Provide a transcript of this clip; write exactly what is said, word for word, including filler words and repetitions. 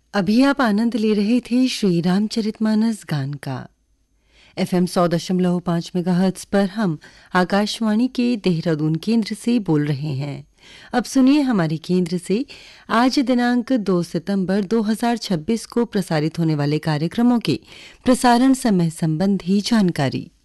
अभी आप आनंद ले रहे थे श्री रामचरितमानस गान का। एफएम सौ दशमलव पाँच मेगाहर्ट्ज पर हम आकाशवाणी के देहरादून केंद्र से बोल रहे हैं। अब सुनिए हमारे केंद्र से आज दिनांक दो सितंबर दो हज़ार छब्बीस को प्रसारित होने वाले कार्यक्रमों के प्रसारण समय संबंधी जानकारी।